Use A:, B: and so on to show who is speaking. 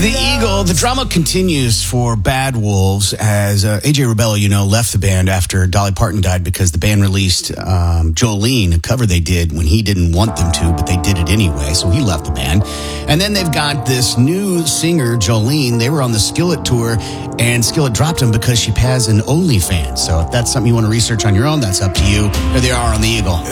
A: The Eagle. The drama continues for Bad Wolves as AJ Rebello, left the band after Dolly Parton died because the band released Jolene, a cover they did when he didn't want them to, but they did it anyway, so he left the band. And then they've got this new singer, Jolene. They were on the Skillet tour, and Skillet dropped him because she has an OnlyFans. So if that's something you want to research on your own, that's up to you. Here they are on The Eagle.